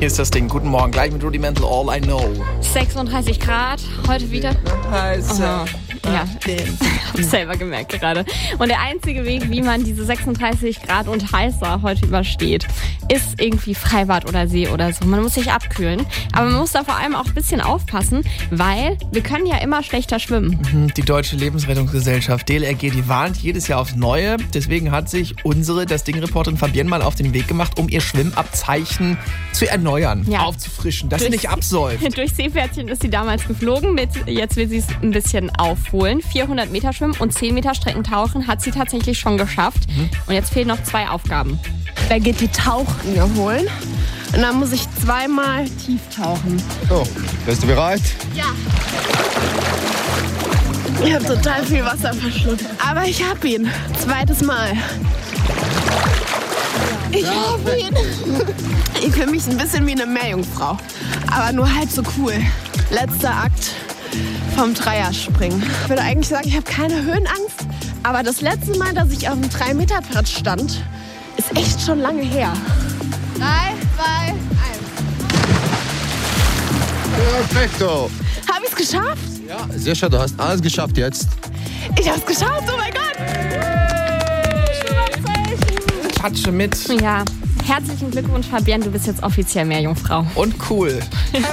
Hier ist das Ding. Guten Morgen. Gleich mit Rudimental All I Know. 36 Grad, heute wieder. Heiße. Ja, hab's selber gemerkt gerade. Und der einzige Weg, wie man diese 36 Grad und heißer heute übersteht, ist irgendwie Freibad oder See oder so. Man muss sich abkühlen. Aber man muss da vor allem auch ein bisschen aufpassen, weil wir können ja immer schlechter schwimmen. Die Deutsche Lebensrettungsgesellschaft DLRG, die warnt jedes Jahr aufs Neue. Deswegen hat sich unsere Das Ding-Reporterin Fabienne mal auf den Weg gemacht, um ihr Schwimmabzeichen zu erneuern, aufzufrischen, dass sie nicht absäuft. Durch Seepferdchen ist sie damals geflogen. Jetzt will sie es ein bisschen aufholen. 400 Meter schwimmen und 10 Meter Streckentauchen hat sie tatsächlich schon geschafft. Und jetzt fehlen noch 2 Aufgaben. Da geht die Tauchringe holen. Und dann muss ich 2-mal tief tauchen. So, bist du bereit? Ja. Ich habe total viel Wasser verschluckt. Aber ich hab ihn. 2. Mal. Ich hab ihn. Ich fühle mich ein bisschen wie eine Meerjungfrau. Aber nur halb so cool. Letzter Akt vom Dreierspringen. Ich würde eigentlich sagen, ich habe keine Höhenangst. Aber das letzte Mal, dass ich auf dem 3-Meter-Brett stand, ist echt schon lange her. 3, 2, 1. Perfekto. Habe ich es geschafft? Ja, sehr schön, du hast alles geschafft jetzt. Ich habe es geschafft, oh mein Gott. Patsche mit Ja, herzlichen Glückwunsch, Fabienne. Du bist jetzt offiziell Meerjungfrau. und cool.